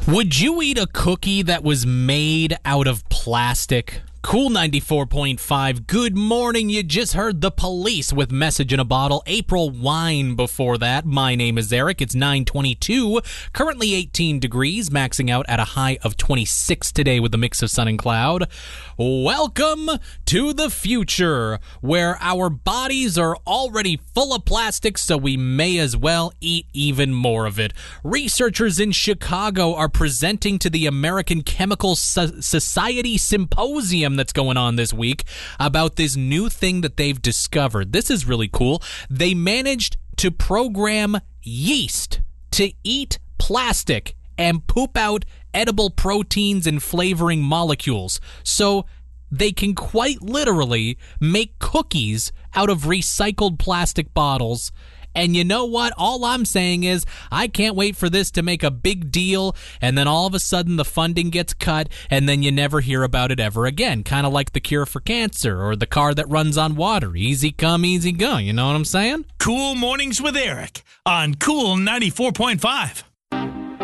Would you eat a cookie that was made out of plastic? Cool 94.5. Good morning. You just heard The Police with Message in a Bottle. April Wine before that. My name is Eric. It's 9:22. Currently 18 degrees, maxing out at a high of 26 today with a mix of sun and cloud. Welcome to the future, where our bodies are already full of plastic, so we may as well eat even more of it. Researchers in Chicago are presenting to the American Chemical Society Symposium that's going on this week about this new thing that they've discovered. This is really cool. They managed to program yeast to eat plastic and poop out edible proteins and flavoring molecules. So they can quite literally make cookies out of recycled plastic bottles. And you know what? All I'm saying is I can't wait for this to make a big deal, and then all of a sudden the funding gets cut, and then you never hear about it ever again. Kind of like the cure for cancer or the car that runs on water. Easy come, easy go. You know what I'm saying? Cool Mornings with Eric on Cool 94.5.